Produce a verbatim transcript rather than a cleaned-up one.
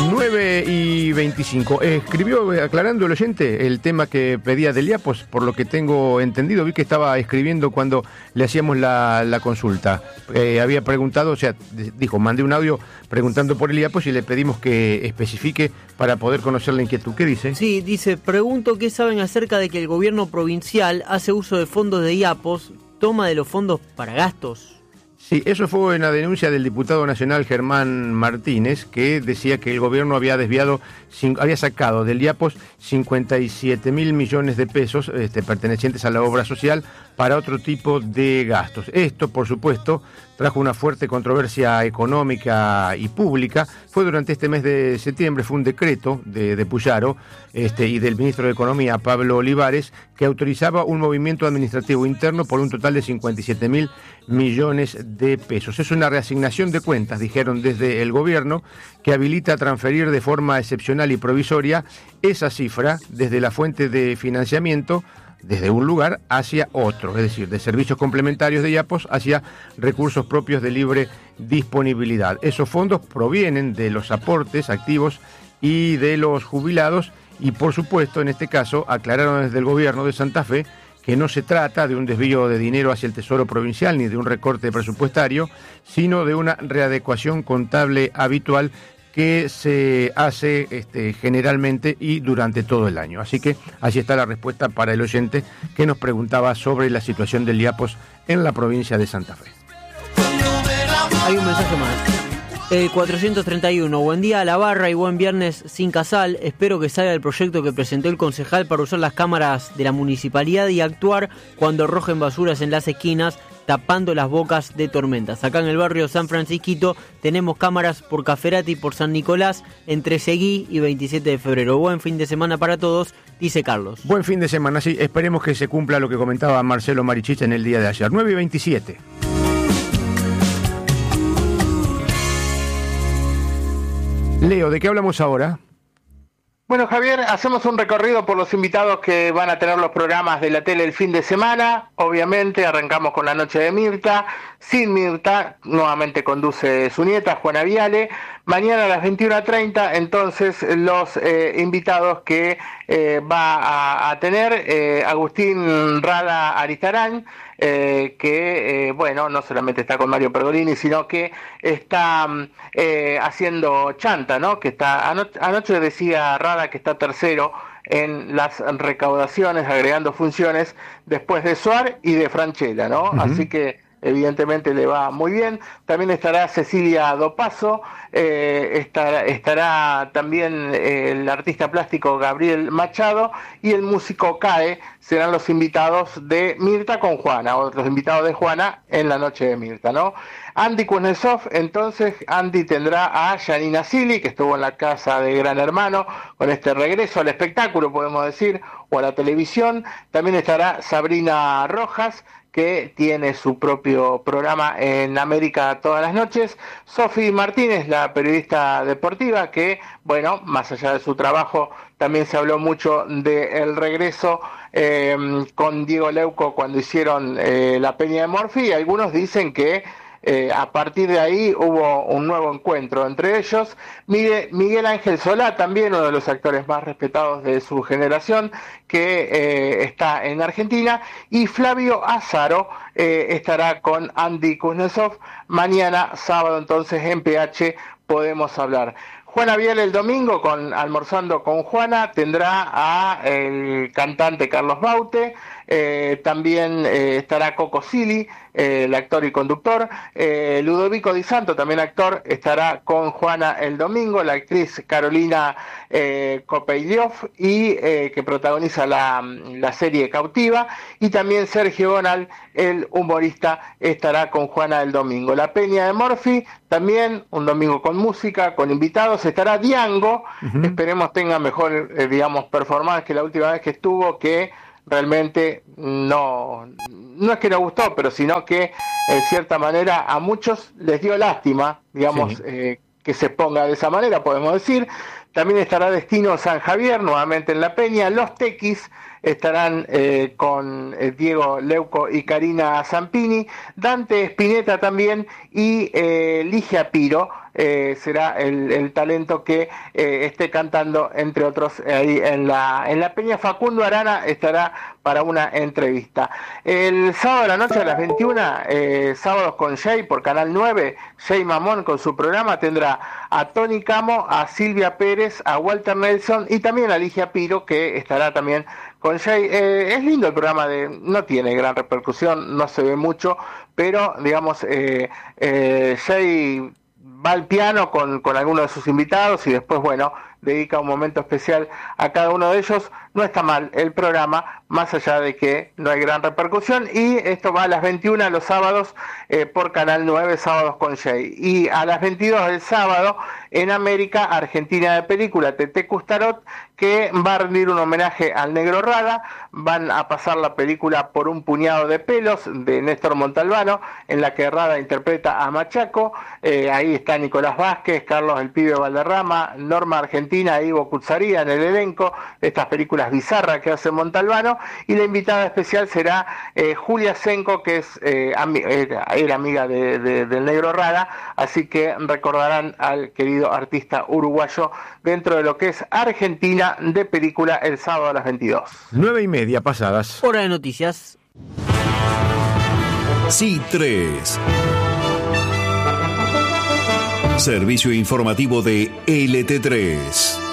nueve y veinticinco. Escribió, aclarando el oyente, el tema que pedía del IAPOS, por lo que tengo entendido. Vi que estaba escribiendo cuando le hacíamos la, la consulta. Eh, había preguntado, o sea, dijo, mandé un audio preguntando por el IAPOS y le pedimos que especifique para poder conocer la inquietud. ¿Qué dice? Sí, dice, pregunto qué saben acerca de que el gobierno provincial hace uso de fondos de IAPOS, toma de los fondos para gastos. Sí, eso fue en la denuncia del diputado nacional Germán Martínez, que decía que el gobierno había desviado, había sacado del IAPOS cincuenta y siete mil millones de pesos este, pertenecientes a la obra social para otro tipo de gastos. Esto, por supuesto, trajo una fuerte controversia económica y pública. Fue durante este mes de septiembre, fue un decreto de, de Puyaro este, y del ministro de Economía, Pablo Olivares, que autorizaba un movimiento administrativo interno por un total de cincuenta y siete mil millones de pesos. Es una reasignación de cuentas, dijeron desde el gobierno, que habilita transferir de forma excepcional y provisoria esa cifra desde la fuente de financiamiento desde un lugar hacia otro, es decir, de servicios complementarios de IAPOS hacia recursos propios de libre disponibilidad. Esos fondos provienen de los aportes activos y de los jubilados y, por supuesto, en este caso, aclararon desde el gobierno de Santa Fe que no se trata de un desvío de dinero hacia el Tesoro Provincial ni de un recorte presupuestario, sino de una readecuación contable habitual que se hace este, generalmente y durante todo el año. Así que así está la respuesta para el oyente que nos preguntaba sobre la situación del IAPOS en la provincia de Santa Fe. Hay un mensaje más. El cuatrocientos treinta y uno. Buen día a la barra y buen viernes sin Casal. Espero que salga el proyecto que presentó el concejal para usar las cámaras de la municipalidad y actuar cuando arrojen basuras en las esquinas, tapando las bocas de tormentas. Acá en el barrio San Francisquito tenemos cámaras por Caferati y por San Nicolás entre Seguí y veintisiete de febrero. Buen fin de semana para todos, dice Carlos. Buen fin de semana, sí. Esperemos que se cumpla lo que comentaba Marcelo Marichich en el día de ayer. nueve y veintisiete. Leo, ¿de qué hablamos ahora? Bueno, Javier, hacemos un recorrido por los invitados que van a tener los programas de la tele el fin de semana. Obviamente arrancamos con la noche de Mirta. Sin Mirta, nuevamente conduce su nieta, Juana Viale. Mañana a las veintiuna treinta, entonces, los eh, invitados que eh, va a, a tener eh, Agustín Rada Aristarán, eh, que, eh, bueno, no solamente está con Mario Pergolini, sino que está eh, haciendo chanta, ¿no? Que está ano- anoche decía Rada que está tercero en las recaudaciones, agregando funciones después de Suar y de Franchella, ¿no? Uh-huh. Así que evidentemente le va muy bien. También estará Cecilia Dopazo, eh, estará, estará también eh, el artista plástico Gabriel Machado y el músico Cae. Serán los invitados de Mirta con Juana, o los invitados de Juana en la noche de Mirta, ¿no? Andy Kuznetsov, entonces Andy tendrá a Janina Silly, que estuvo en la casa de Gran Hermano, con este regreso al espectáculo, podemos decir, o a la televisión. También estará Sabrina Rojas, que tiene su propio programa en América todas las noches. Sofi Martínez, la periodista deportiva, que, bueno, más allá de su trabajo, también se habló mucho del regreso eh, con Diego Leuco cuando hicieron eh, la Peña de Morphy, y algunos dicen que Eh, a partir de ahí hubo un nuevo encuentro entre ellos. Miguel, Miguel Ángel Solá, también uno de los actores más respetados de su generación, que eh, está en Argentina, y Flavio Azaro eh, estará con Andy Kuznetsov. Mañana, sábado, entonces, en P H podemos hablar. Juana Viale el domingo, con Almorzando con Juana, tendrá a el cantante Carlos Baute, eh, también eh, estará Coco Silly, eh, el actor y conductor, eh, Ludovico Di Santo, también actor, estará con Juana el domingo, la actriz Carolina eh, Kopeilyov, y eh, que protagoniza la, la serie Cautiva, y también Sergio Bonal, el humorista, estará con Juana el domingo. La Peña de Morphy, también un domingo con música, con invitados, estará Diango, uh-huh. Esperemos tenga mejor, eh, digamos, performance que la última vez que estuvo, que realmente no, no es que no gustó, pero sino que, en cierta manera, a muchos les dio lástima, digamos, sí. eh, que se ponga de esa manera, podemos decir. También estará Destino San Javier, nuevamente en La Peña. Los Tequis estarán eh, con eh, Diego Leuco y Karina Zampini, Dante Spinetta también y eh, Ligia Piro. Eh, será el, el talento que eh, esté cantando, entre otros, ahí en la en la Peña. Facundo Arana estará para una entrevista. El sábado de la noche a las veintiuna, eh, Sábados con Jay por Canal nueve, Jay Mamón con su programa tendrá a Tony Camo, a Silvia Pérez, a Walter Nelson y también a Ligia Piro, que estará también con Jay. Eh, es lindo el programa, de no tiene gran repercusión, no se ve mucho, pero digamos, eh, eh, Jay va al piano con, con algunos de sus invitados y después, bueno, dedica un momento especial a cada uno de ellos. No está mal el programa, más allá de que no hay gran repercusión, y esto va a las veintiuna los sábados eh, por Canal nueve, Sábados con Jay. Y a las veintidós del sábado, en América, Argentina de Película, Tete Custarot, que va a rendir un homenaje al Negro Rada. Van a pasar la película Por un puñado de pelos, de Néstor Montalbano, en la que Rada interpreta a Machaco. Eh, ahí está Nicolás Vázquez, Carlos el Pibe Valderrama, Norma Argentina, Ivo Cuzzaría en el elenco de estas películas bizarras que hace Montalbano, y la invitada especial será eh, Julia Senco, que es eh, ami- era, era amiga de, de, del Negro Rada, así que recordarán al querido artista uruguayo dentro de lo que es Argentina de Película el sábado a las veintidós. Nueve y media pasadas. Hora de noticias. C tres. Servicio informativo de L T tres.